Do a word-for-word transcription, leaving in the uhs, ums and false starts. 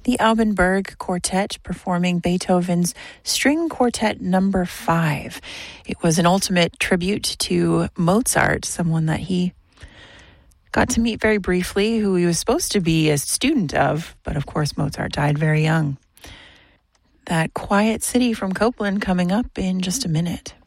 The Albenberg Quartet performing Beethoven's String Quartet number five. It was an ultimate tribute to Mozart, someone that he got to meet very briefly, who he was supposed to be a student of, but of course Mozart died very young. That Quiet City from Copeland coming up in just a minute.